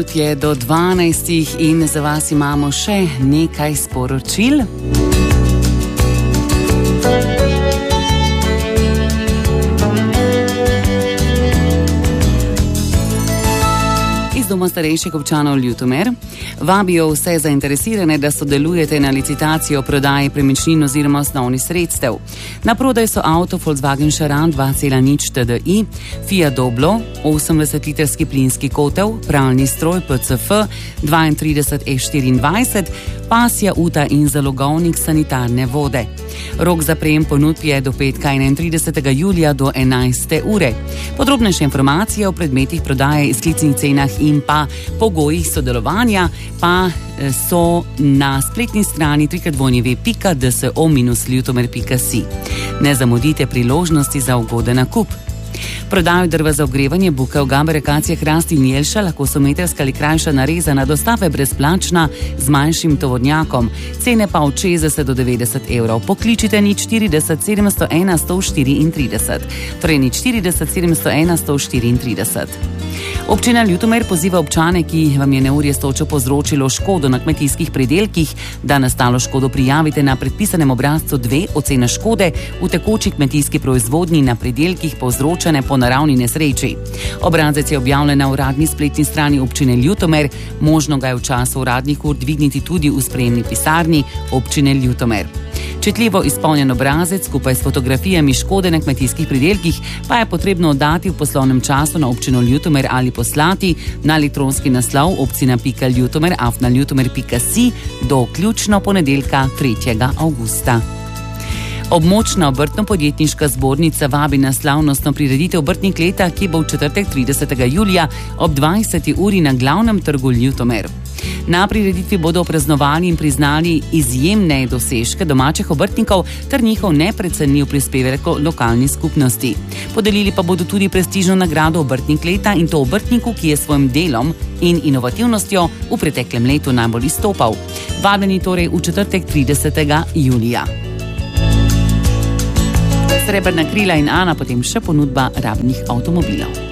Je do 12 in za vas imamo še nekaj sporočil. Iz Doma starejših občanov Ljutomer vabijo vse zainteresirane, da sodelujete na licitacijo o prodaji premičnin oziroma osnovnih sredstev. Na prodaj so avto Volkswagen Charan 2.0 TDI, Fiat Doblo, 80-litrski plinski kotel, pralni stroj PCF 32 E24, pasja uta in zalogovnik sanitarne vode. Rok za prejem ponudb je do petka 31. julija do 11. ure. Podrobnejše informacije o predmetih prodaje, izklicnih cenah in pa pogojih sodelovanja pa so na spletni strani www.dso-ljutomer.si. Ne zamudite priložnosti za ugoden nakup. Prodajo drva za ogrevanje, bukev, gambe, akacije, hrast in jelša lahko so metrska ali krajša narezana, dostave brezplačna z manjšim tovornjakom, cene pa od 60 do 90 evrov. Pokličite 040 701 134, torej 040 701 134. Občina Ljutomer poziva občane, ki vam je neurje s točo povzročilo škodo na kmetijskih pridelkih, da nastalo škodo prijavite na predpisanem obrazcu 2 ocena škode v tekoči kmetijski proizvodnji na pridelkih povzročene po naravni nesreči. Obrazec je objavljen na uradni spletni strani občine Ljutomer, možno ga je v času uradnih ur dvigniti tudi v sprejemni pisarni občine Ljutomer. Čitljivo izpolnjen obrazec skupaj s fotografijami škode na kmetijskih pridelkih pa je potrebno oddati v poslovnem času na občino Ljutomer ali poslati na elektronski naslov obcina.ljutomer@ljutomer.si do vključno ponedeljka 3. avgusta. Območna obrtno-podjetniška zbornica vabi na slavnostno prireditev obrtnih leta, ki bo v četrtek 30. julija ob 20. uri na glavnem trgu Ljutomer. Na prireditvi bodo praznovali in priznali izjemne dosežke domačih obrtnikov ter njihov neprecenljiv prispevek lokalni skupnosti. Podelili pa bodo tudi prestižno nagrado obrtnik leta in to obrtniku, ki je s svojim delom in inovativnostjo v preteklem letu najbolj izstopal. Vabljeni torej v četrtek 30. julija. Srebrna krila in Ana, potem še ponudba rabnih avtomobilov.